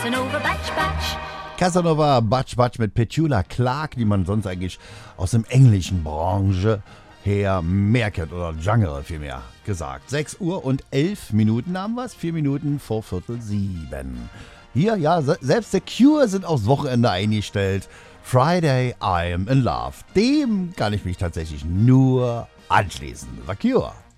Casanova, Batch, Batch. Casanova, Batch, Batch mit Petula Clark, die man sonst eigentlich aus dem englischen Branche her mehr kennt, oder Genre vielmehr gesagt. 6 Uhr und 11 Minuten haben wir es, 4 Minuten vor 6:45. Hier, ja, selbst The Cure sind aufs Wochenende eingestellt. Friday, I'm in Love. Dem kann ich mich tatsächlich nur anschließen. The Cure.